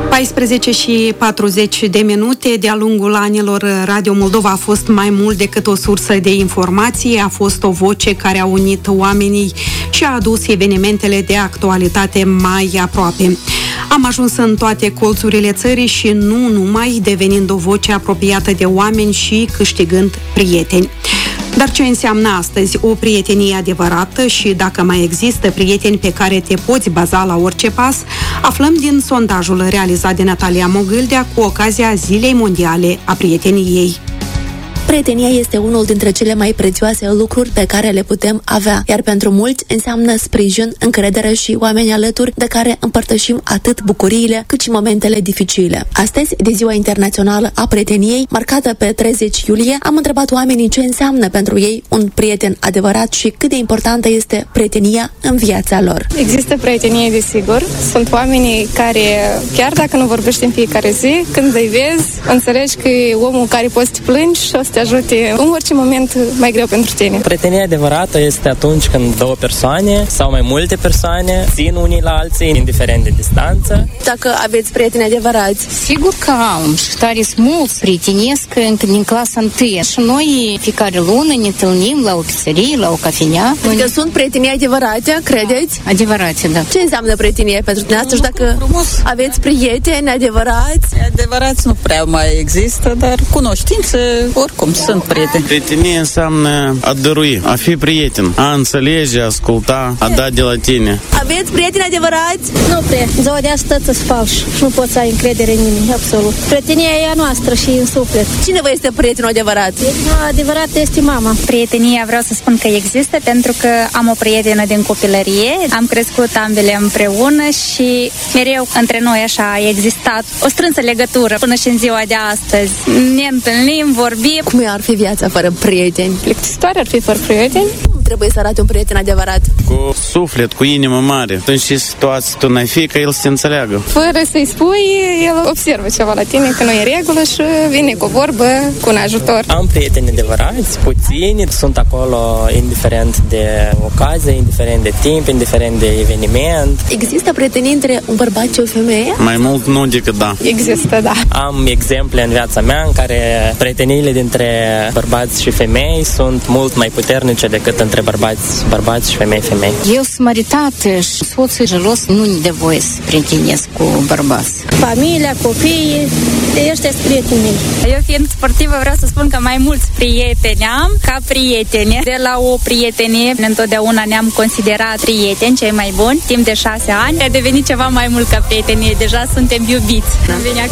14:40. De-a lungul anilor, Radio Moldova a fost mai mult decât o sursă de informație, a fost o voce care a unit oamenii și a adus evenimentele de actualitate mai aproape. Am ajuns în toate colțurile țării și nu numai, devenind o voce apropiată de oameni și câștigând prieteni. Dar ce înseamnă astăzi o prietenie adevărată și dacă mai există prieteni pe care te poți baza la orice pas, aflăm din sondajul realizat de Natalia Mogâldea cu ocazia Zilei Mondiale a Prieteniei. Prietenia este unul dintre cele mai prețioase lucruri pe care le putem avea, iar pentru mulți înseamnă sprijin, încredere și oameni alături de care împărtășim atât bucuriile cât și momentele dificile. Astăzi, de Ziua Internațională a Prieteniei, marcată pe 30 iulie, am întrebat oamenii ce înseamnă pentru ei un prieten adevărat și cât de importantă este prietenia în viața lor. Există prietenie, desigur. Sunt oamenii care, chiar dacă nu vorbești în fiecare zi, când îi vezi, înțelegi că e omul care poți să te plângi și o să te ajute în orice moment mai greu pentru tine. Prietenia adevărată este atunci când două persoane sau mai multe persoane țin unii la alții, indiferent de distanță. Dacă aveți prieteni adevărați? Sigur că am și tare sunt mulți prietenesc încă din clasa 1. Și noi fiecare lună ne întâlnim la o pizzerie, la o cafenea. Adică sunt prietenii adevărate, credeți? Adevărate, da. Ce înseamnă prietenie pentru dumneavoastră și dacă aveți prieteni adevărați? Adevărați nu prea mai există, dar cunoștințe oricum sunt prieteni. Prietenie înseamnă a dărui, a fi prieten, a înțelege, a asculta, a da de la tine. Aveți prieteni adevărați? Nu prea. Ziua de astăzi sunt falși și nu poți să ai încredere în nimeni, absolut. Prietenia e a noastră și în suflet. Cine vă este prietenul adevărat? Prietenul adevărat este mama. Prietenia vreau să spun că există pentru că am o prietenă din copilărie. Am crescut ambele împreună și mereu între noi așa a existat o strânsă legătură până și în ziua de astăzi. Ne întâlnim, vorbim. Cum ar fi viața fără prieteni? Plictisitoare ar fi fără prieteni. Cum trebuie să arate un prieten adevărat? Cu suflet, cu inimă mare. În ce situație tu n-ai fi, ca el să te înțeleagă. Fără să-i spui, el observă ceva la tine, că nu e regulă și vine cu o vorbă, cu un ajutor. Am prieteni adevărați, puțini, sunt acolo indiferent de ocazie, indiferent de timp, indiferent de eveniment. Există prietenii între un bărbat și o femeie? Mai mult nu decât da. Există, da. Am exemple în viața mea în care prieteniile dintre bărbați și femei sunt mult mai puternice decât între bărbați și femei. Eu sunt maritată și soțul gelos nu-i de voie să prietenesc cu bărbați. Familia, copiii, ăștia sunt prietenii. Eu fiind sportivă vreau să spun că mai mulți prieteni am ca prieteni. De la o prietenie întotdeauna ne-am considerat prieteni cei mai buni timp de 6 ani. A devenit ceva mai mult ca prietenie. Deja suntem iubiți.